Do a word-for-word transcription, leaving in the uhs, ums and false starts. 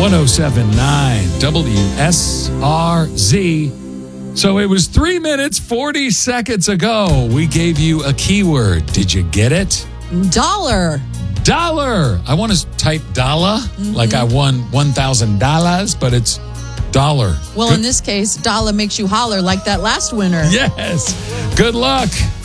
oh seven point nine W S R Z. So it was three minutes, forty seconds ago. We gave you a keyword. Did you get it? Dollar. Dollar. I want to type dollar Mm-hmm. like I won one thousand dollars, but it's dollar. Well, Good- in this case, dollar makes you holler like that last winner. Yes. Good luck.